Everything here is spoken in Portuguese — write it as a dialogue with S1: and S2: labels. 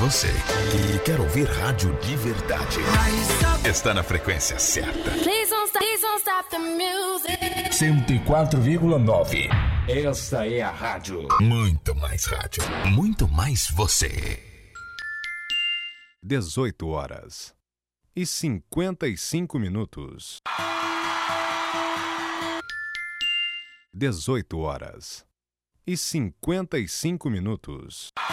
S1: você e quer ouvir rádio de verdade, está na frequência certa. 104,9. Esta é a rádio. Muito mais rádio, muito mais você.
S2: 18h55. 18h55.